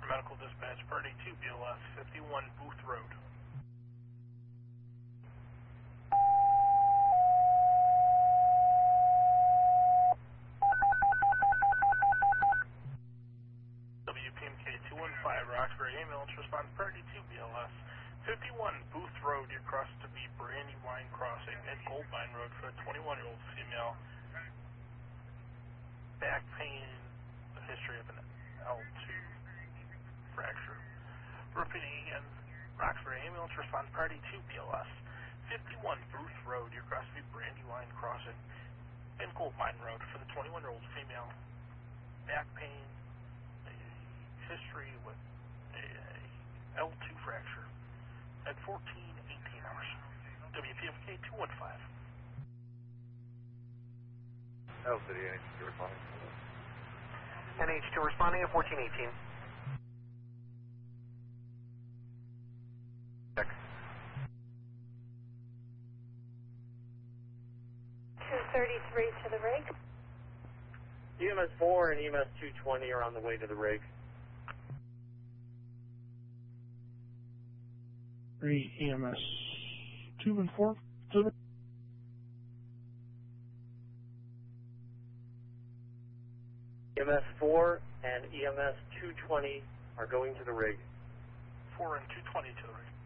Medical Dispatch, Party 2 BLS, 51 Booth Road. WPMK 215, Roxbury Ambulance, response Party 2 BLS, 51 Booth Road. You're crossed to be Brandywine Crossing and Goldmine Road for a 21-year-old female. Back pain, a history of an L2 fracture. Repeating again, Roxbury Ambulance, response Party 2 BLS, 51 Booth Road. You're crossed to be Brandywine Crossing and Goldmine Road for the 21-year-old female. Back pain, a history with a L2 fracture at 14:18 hours. WPFK 215. L City, NH2 responding. NH2 responding at 14:18. Check. 233 to the rig. EMS 4 and EMS 220 are on the way to the rig. EMS 2 and 4 to the EMS 4 and EMS 220 are going to the rig. 4 and 220 to the rig.